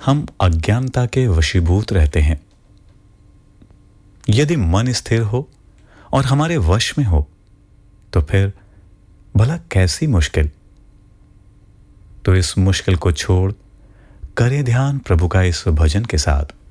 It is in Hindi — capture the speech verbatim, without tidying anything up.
हम अज्ञानता के वशीभूत रहते हैं। यदि मन स्थिर हो और हमारे वश में हो तो फिर भला कैसी मुश्किल। तो इस मुश्किल को छोड़ करें ध्यान प्रभु का इस भजन के साथ।